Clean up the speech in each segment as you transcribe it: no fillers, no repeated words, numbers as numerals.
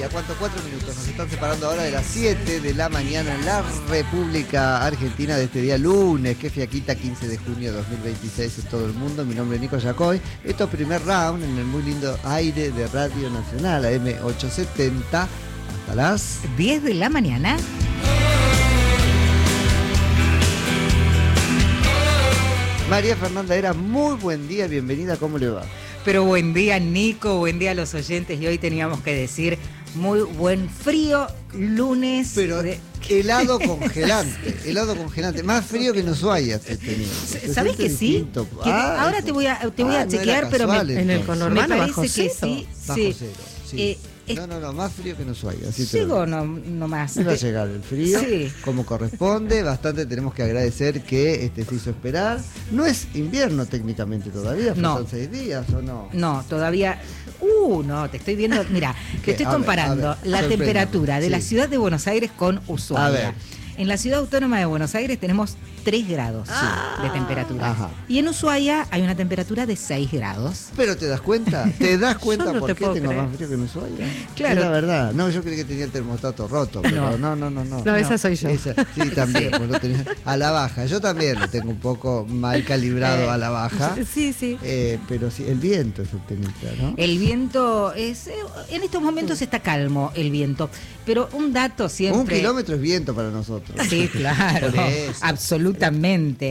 ¿A cuánto? 4 minutos. Nos están separando ahora de las 7 de la mañana en la República Argentina de este día lunes. Qué fiaquita, 15 de junio de 2026 en todo el mundo. Mi nombre es Nico Yacoy. Esto es primer round en el muy lindo aire de Radio Nacional, AM870. Hasta las 10 de la mañana. María Fernanda Era, muy buen día, bienvenida, ¿cómo le va? Pero buen día, Nico, buen día a los oyentes. Y hoy teníamos que decir muy buen frío lunes. Pero helado congelante, más frío que en Ushuaia estoy teniendo. ¿Sabés que sí? Ahora te voy a chequear, no pero casual, en el conurbano me parece que sí. Bajo cero, sí. No, más frío que en Ushuaia. Llegó no más. Va a llegar el frío, sí, como corresponde. Bastante tenemos que agradecer que se hizo esperar. No es invierno técnicamente todavía, faltan 6 días, ¿o no? No, todavía. No, te estoy viendo. Mira, te estoy comparando la temperatura de la ciudad de Buenos Aires con Ushuaia. A ver. En la ciudad autónoma de Buenos Aires tenemos 3 grados de temperatura. Ajá. Y en Ushuaia hay una temperatura de 6 grados. Pero ¿te das cuenta? ¿Te das cuenta no por qué tengo más frío que en Ushuaia? Claro. Es la verdad. No, yo creí que tenía el termostato roto, pero no. No, esa soy yo. Sí, también. Sí. Pues lo tenía a la baja. Yo también lo tengo un poco mal calibrado a la baja. Sí. Pero sí, el viento es el temita, ¿no? El viento es... En estos momentos está calmo el viento. Pero un dato siempre... 1 kilómetro es viento para nosotros. Sí, claro. Absolutamente.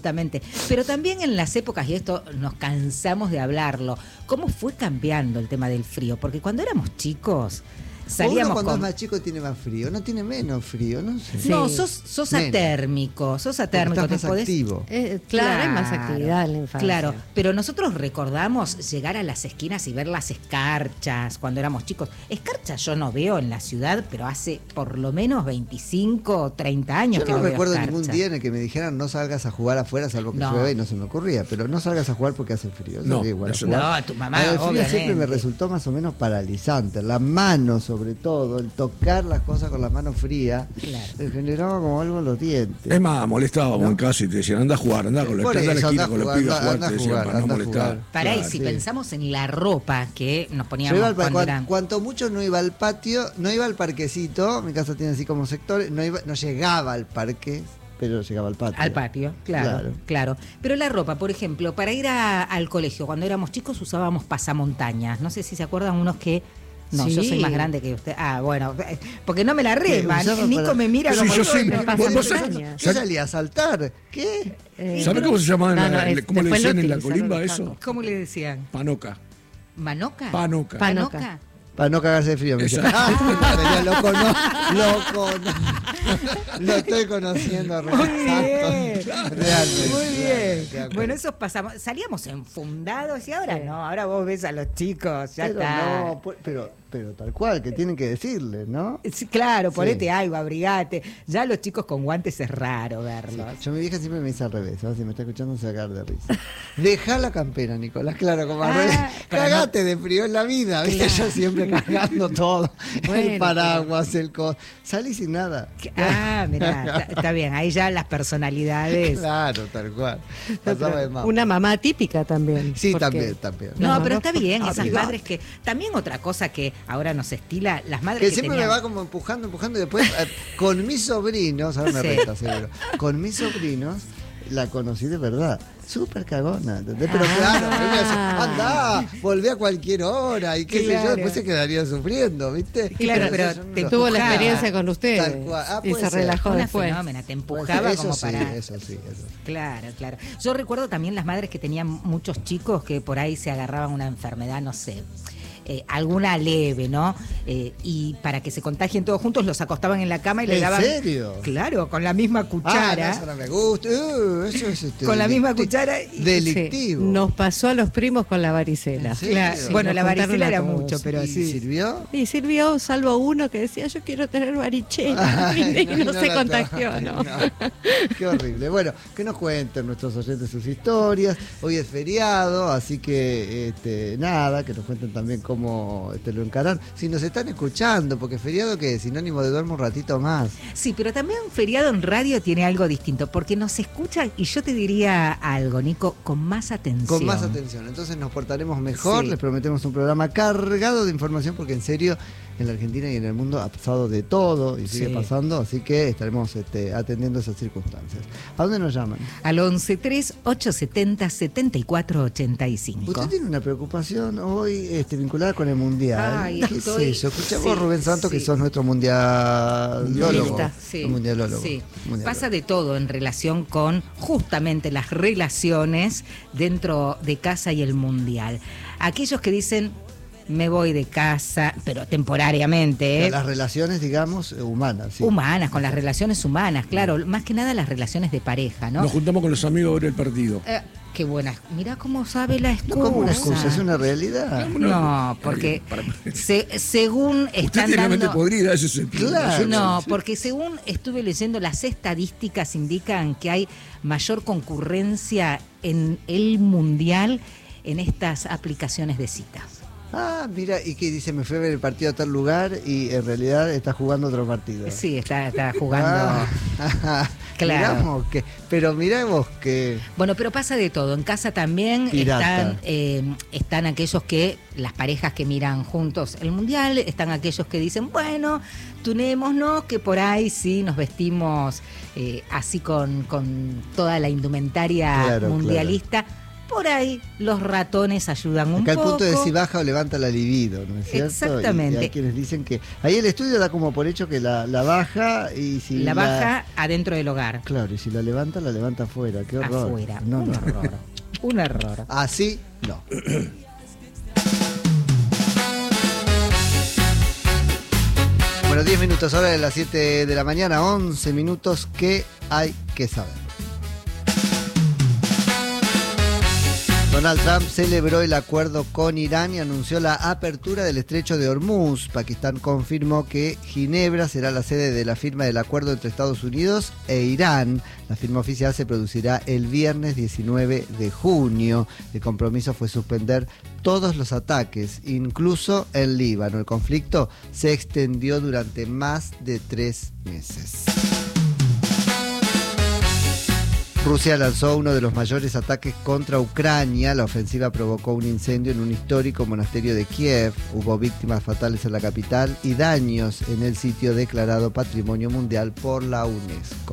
Pero también en las épocas, y esto nos cansamos de hablarlo, ¿cómo fue cambiando el tema del frío? Porque cuando éramos chicos... Uno cuando es más chico tiene más frío, no tiene menos frío, no sé. Sí. No, sos atérmico, estás más activo. Claro, hay más actividad en la infancia. Claro, pero nosotros recordamos llegar a las esquinas y ver las escarchas cuando éramos chicos. Escarchas yo no veo en la ciudad, pero hace por lo menos 25 o 30 años que no veo recuerdo escarcha. Ningún día en el que me dijeran no salgas a jugar afuera, salvo que llueve, y no se me ocurría, pero no salgas a jugar porque hace frío. No, tu mamá, el frío obviamente. siempre me resultó más o menos paralizante. La mano, sobre todo, el tocar las cosas con la mano fría, me generaba como algo en los dientes. Es más, molestábamos en casa y te decían, anda a jugar, anda con la esquina con los pibes a jugar, te decían, para no molestar. Pará, y si pensamos en la ropa que nos poníamos cuanto mucho no iba al patio, no iba al parquecito, mi casa tiene así como sectores, no llegaba al parque, pero llegaba al patio. Al patio, claro. Pero la ropa, por ejemplo, para ir al colegio, cuando éramos chicos usábamos pasamontañas. No sé si se acuerdan unos que... No, sí. Yo soy más grande que usted. Bueno, porque no me la rema. Nico me mira como yo salía a saltar. ¿Qué? ¿Sabes cómo se llamaban? ¿Cómo le decían en la colimba eso? ¿Cómo le decían? Panoca. ¿Manoca? Panoca. Para no cagarse de frío. Me dice, lo estoy conociendo. Muy bien. Realmente. Muy bien. Bueno, esos pasamos. Salíamos enfundados y ahora no. Ahora vos ves a los chicos. Ya está. No, pero tal cual, que tienen que decirle, ¿no? Sí, claro, ponete algo, abrigate. Ya los chicos con guantes es raro verlos. Sí. Yo mi vieja siempre me dice al revés. Si me está escuchando se va a cagar de risa. Dejá la campera, Nicolás, claro, como al revés. Cagate de frío en la vida. ¿Viste? Claro. Yo siempre cargando todo. Bueno, el paraguas, el salí sin nada. Mirá, está bien. Ahí ya las personalidades. Claro, tal cual. Una mamá típica también. Sí, también. No, pero está bien, esas madres que... También otra cosa que ahora nos estila, las madres que siempre tenían... me va como empujando y después con mis sobrinos, ahora me reta seguro, con mis sobrinos la conocí de verdad. Súper cagona, ¿entendés? Pero claro, anda, volví a cualquier hora y qué sé yo, después se quedaría sufriendo, ¿viste? Claro, pero te tuvo la experiencia con ustedes y se relajó después. Fenómena, te empujaba como para... Eso sí. Claro. Yo recuerdo también las madres que tenían muchos chicos que por ahí se agarraban una enfermedad, no sé... alguna leve, ¿no? Y para que se contagien todos juntos los acostaban en la cama y le daban... ¿En serio? Claro, con la misma cuchara. Eso no me gusta. Eso es con la misma cuchara. Delictivo. Sí. Nos pasó a los primos con la varicela. Claro. Bueno, la varicela era mucho, pero sí. ¿Sirvió? Sí, sirvió, salvo uno que decía, yo quiero tener varicela. Y no se contagió, ¿no? Qué horrible. Bueno, que nos cuenten nuestros oyentes sus historias. Hoy es feriado, así que nada, que nos cuenten también cómo lo encaran. Si nos están escuchando, porque feriado que es sinónimo de duermo un ratito más. Sí, pero también feriado en radio tiene algo distinto, porque nos escuchan, y yo te diría algo, Nico, con más atención. Con más atención, entonces nos portaremos mejor, les prometemos un programa cargado de información, porque en serio en la Argentina y en el mundo ha pasado de todo y sigue pasando, así que estaremos atendiendo esas circunstancias. ¿A dónde nos llaman? Al 1138707485. Usted tiene una preocupación hoy vinculada con el Mundial. Ay, ¿Qué es eso? Escuchamos Rubén Santos, que sos nuestro mundialólogo. Mundialólogo. Sí. Pasa de todo en relación con justamente las relaciones dentro de casa y el Mundial. Aquellos que dicen, me voy de casa, pero temporariamente. Las relaciones, digamos, humanas. Sí. Humanas, con las relaciones humanas, claro. Más que nada las relaciones de pareja, ¿no? Nos juntamos con los amigos a ver el partido. Qué buena. Mirá cómo sabe la excusa. No, como una excusa, es una realidad. No, porque según están Usted dando... podría, eso es claro. No, porque según estuve leyendo, las estadísticas indican que hay mayor concurrencia en el Mundial en estas aplicaciones de citas. Ah, mira, y que dice, me fui a ver el partido a tal lugar y en realidad está jugando otro partido. Sí, está jugando. Claro. Miramos que... Bueno, pero pasa de todo. En casa también están aquellos que, las parejas que miran juntos el Mundial, están aquellos que dicen, bueno, tunémonos, que por ahí sí nos vestimos así con toda la indumentaria mundialista. Claro. Por ahí los ratones ayudan un poco. Acá el punto de si baja o levanta la libido, ¿no es cierto? Exactamente. Y hay quienes dicen que... Ahí el estudio da como por hecho que la baja y si la baja adentro del hogar. Claro, y si la levanta afuera. Qué horror. Afuera. Horror. Un error. Así no. Bueno, 10 minutos, ahora de las 7 de la mañana, 11 minutos, ¿qué hay que saber? Donald Trump celebró el acuerdo con Irán y anunció la apertura del estrecho de Hormuz. Pakistán confirmó que Ginebra será la sede de la firma del acuerdo entre Estados Unidos e Irán. La firma oficial se producirá el viernes 19 de junio. El compromiso fue suspender todos los ataques, incluso en Líbano. El conflicto se extendió durante más de 3 meses. Rusia lanzó uno de los mayores ataques contra Ucrania. La ofensiva provocó un incendio en un histórico monasterio de Kiev. Hubo víctimas fatales en la capital y daños en el sitio declarado Patrimonio Mundial por la UNESCO.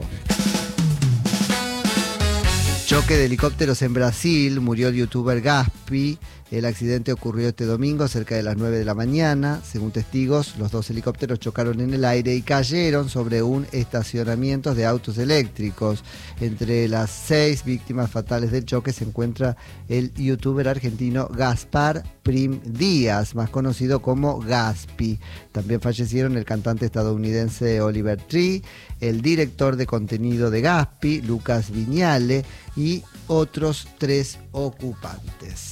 Choque de helicópteros en Brasil, murió el youtuber Gaspi. El accidente ocurrió este domingo cerca de las 9 de la mañana. Según testigos, los 2 helicópteros chocaron en el aire y cayeron sobre un estacionamiento de autos eléctricos. Entre las 6 víctimas fatales del choque se encuentra el youtuber argentino Gaspar Prim Díaz, más conocido como Gaspi. También fallecieron el cantante estadounidense Oliver Tree, el director de contenido de Gaspi, Lucas Viñale, y otros 3 ocupantes.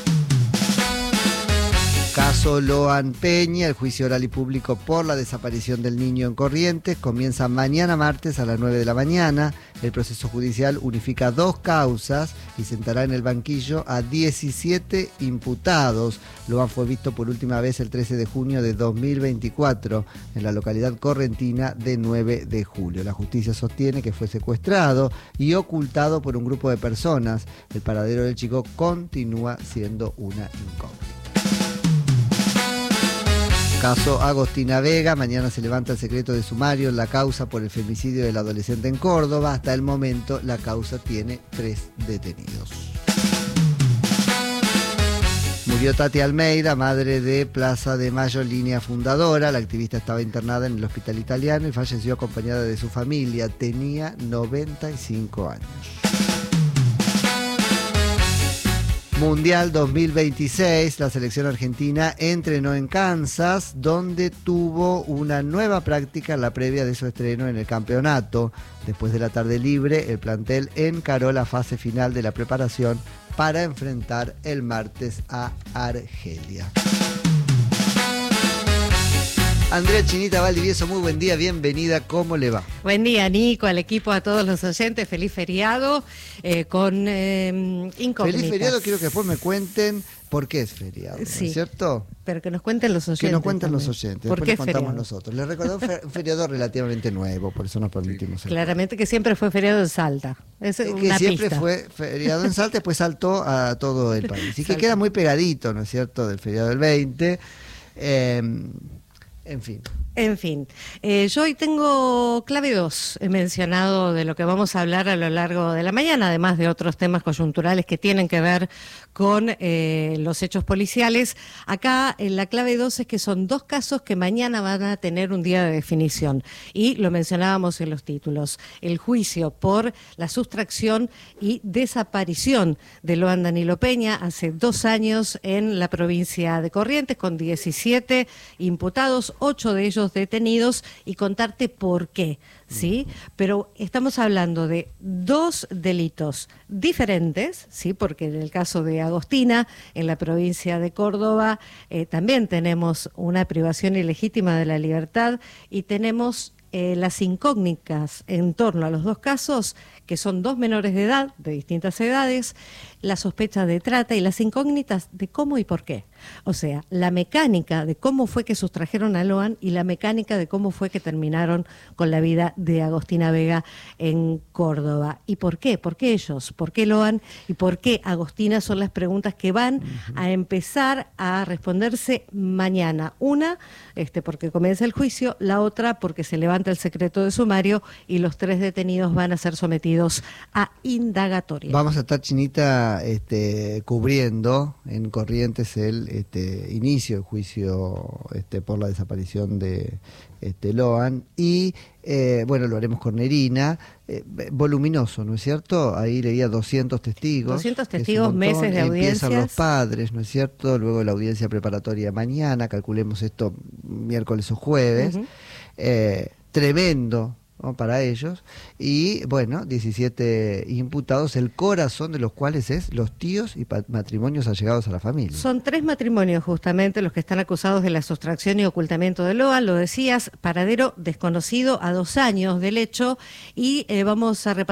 Caso Loan Peña, el juicio oral y público por la desaparición del niño en Corrientes comienza mañana martes a las 9 de la mañana. El proceso judicial unifica 2 causas y sentará en el banquillo a 17 imputados. Loan fue visto por última vez el 13 de junio de 2024 en la localidad correntina de 9 de julio. La justicia sostiene que fue secuestrado y ocultado por un grupo de personas. El paradero del chico continúa siendo una incógnita. Caso Agostina Vega, mañana se levanta el secreto de sumario en la causa por el femicidio del adolescente en Córdoba. Hasta el momento la causa tiene 3 detenidos. Murió Tati Almeida, madre de Plaza de Mayo, línea fundadora. La activista estaba internada en el hospital italiano y falleció acompañada de su familia. Tenía 95 años. Mundial 2026, la selección argentina entrenó en Kansas, donde tuvo una nueva práctica en la previa de su estreno en el campeonato. Después de la tarde libre, el plantel encaró la fase final de la preparación para enfrentar el martes a Argelia. Andrea Chinita Valdivieso, muy buen día, bienvenida, ¿cómo le va? Buen día, Nico, al equipo, a todos los oyentes, feliz feriado, con incógnitas. Feliz feriado, quiero que después me cuenten por qué es feriado, ¿no es cierto? Pero que nos cuenten los oyentes. Que nos cuenten los oyentes, ¿Por después qué les contamos feriado? nosotros. Les recordamos un feriado relativamente nuevo, por eso nos permitimos. Claramente que siempre fue feriado en Salta. Es que una siempre pista. fue feriado en Salta, después saltó a todo el país. Y que queda muy pegadito, ¿no es cierto?, del feriado del 20. En fin, yo hoy tengo clave 2, he mencionado de lo que vamos a hablar a lo largo de la mañana, además de otros temas coyunturales que tienen que ver con los hechos policiales. Acá la clave 2 es que son 2 casos que mañana van a tener un día de definición, y lo mencionábamos en los títulos. El juicio por la sustracción y desaparición de Loan Danilo Peña hace 2 años en la provincia de Corrientes, con 17 imputados, 8 de ellos detenidos, y contarte por qué, ¿sí? Pero estamos hablando de 2 delitos diferentes, ¿sí? Porque en el caso de Agostina, en la provincia de Córdoba, también tenemos una privación ilegítima de la libertad, y tenemos las incógnitas en torno a los 2 casos, que son 2 menores de edad, de distintas edades, la sospecha de trata y las incógnitas de cómo y por qué. O sea, la mecánica de cómo fue que sustrajeron a Loan y la mecánica de cómo fue que terminaron con la vida de Agostina Vega en Córdoba. ¿Y por qué? ¿Por qué ellos? ¿Por qué Loan? ¿Y por qué Agostina? Son las preguntas que van a empezar a responderse mañana. Una, porque comienza el juicio; la otra, porque se levanta el secreto de sumario y los 3 detenidos van a ser sometidos a indagatoria. Vamos a estar, Chinita, cubriendo en Corrientes el inicio del juicio por la desaparición de Loan, y bueno, lo haremos con Nerina, voluminoso, ¿no es cierto? Ahí leía 200 testigos. 200 testigos, meses de audiencias. Empiezan los padres, ¿no es cierto? Luego la audiencia preparatoria mañana, calculemos esto miércoles o jueves. Tremendo, ¿no?, para ellos, y bueno, 17 imputados, el corazón de los cuales es los tíos y matrimonios allegados a la familia. Son 3 matrimonios justamente los que están acusados de la sustracción y ocultamiento de Loan, lo decías, paradero desconocido a 2 años del hecho, y vamos a repasar